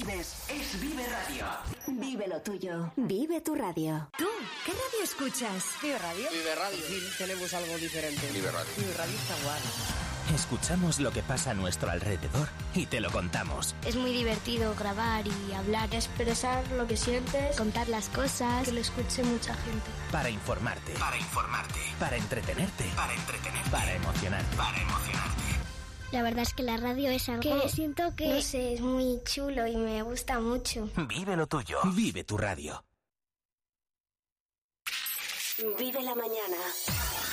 vives es Vive Radio. Vive lo tuyo. Vive tu radio. ¿Tú qué radio escuchas? Vive Radio. Vive Radio. Sí, tenemos algo diferente. Vive Radio. Vive Radio está guay. Escuchamos lo que pasa a nuestro alrededor y te lo contamos. Es muy divertido grabar y hablar, expresar lo que sientes, contar las cosas, que lo escuche mucha gente. Para informarte. Para informarte. Para entretenerte. Para entretenerte. Para emocionarte. Para emocionarte. La verdad es que la radio es algo que siento que, no sé, es muy chulo y me gusta mucho. Vive lo tuyo. Vive tu radio. Vive la mañana.